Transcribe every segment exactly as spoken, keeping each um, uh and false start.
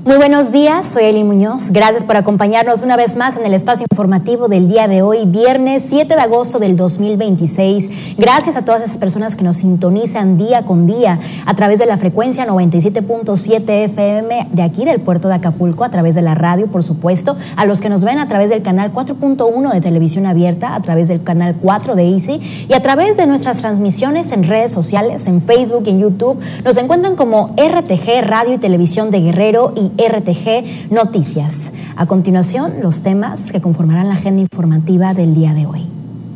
Muy buenos días, soy Eli Muñoz. Gracias por acompañarnos una vez más en el espacio informativo del día de hoy, viernes siete de agosto del dos mil veintiséis. Gracias a todas esas personas que nos sintonizan día con día a través de la frecuencia noventa y siete punto siete F M de aquí del puerto de Acapulco, a través de la radio, por supuesto, a los que nos ven a través del canal cuatro punto uno de televisión abierta, a través del canal cuatro de Easy y a través de nuestras transmisiones en redes sociales, en Facebook y en YouTube. Nos encuentran como R T G Radio y Televisión de Guerrero y R T G Noticias. A continuación, los temas que conformarán la agenda informativa del día de hoy.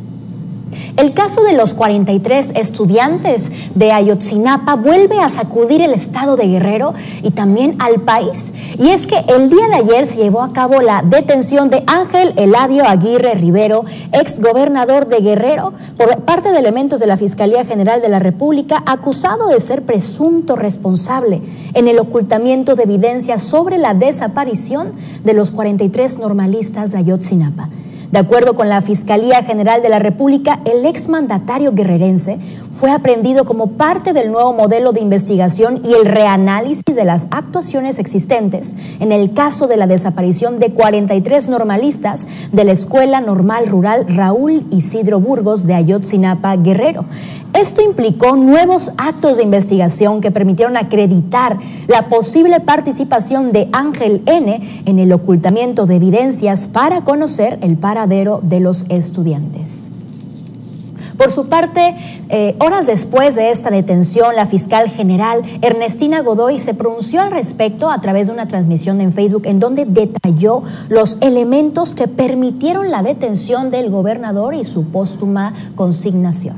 El caso de los cuarenta y tres estudiantes de Ayotzinapa vuelve a sacudir el estado de Guerrero y también al país. Y es que el día de ayer se llevó a cabo la detención de Ángel Eladio Aguirre Rivero, exgobernador de Guerrero, por parte de elementos de la Fiscalía General de la República, acusado de ser presunto responsable en el ocultamiento de evidencias sobre la desaparición de los cuarenta y tres normalistas de Ayotzinapa. De acuerdo con la Fiscalía General de la República, el exmandatario guerrerense fue aprehendido como parte del nuevo modelo de investigación y el reanálisis de las actuaciones existentes en el caso de la desaparición de cuarenta y tres normalistas de la Escuela Normal Rural Raúl Isidro Burgos de Ayotzinapa, Guerrero. Esto implicó nuevos actos de investigación que permitieron acreditar la posible participación de Ángel N. en el ocultamiento de evidencias para conocer el paradero de los estudiantes. Por su parte, eh, horas después de esta detención, la fiscal general Ernestina Godoy se pronunció al respecto a través de una transmisión en Facebook en donde detalló los elementos que permitieron la detención del gobernador y su póstuma consignación.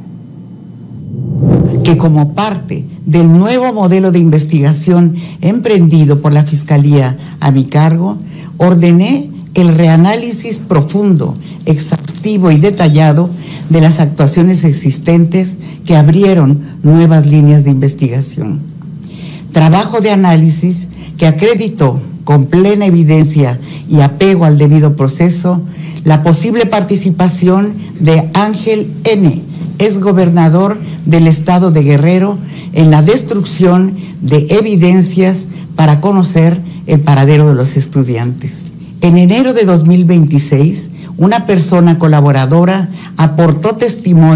Que como parte del nuevo modelo de investigación emprendido por la Fiscalía a mi cargo, ordené el reanálisis profundo, exhaustivo y detallado de las actuaciones existentes que abrieron nuevas líneas de investigación. Trabajo de análisis que acreditó con plena evidencia y apego al debido proceso la posible participación de Ángel N., exgobernador del estado de Guerrero, en la destrucción de evidencias para conocer el paradero de los estudiantes. En enero de dos mil veintiséis, una persona colaboradora aportó testimonio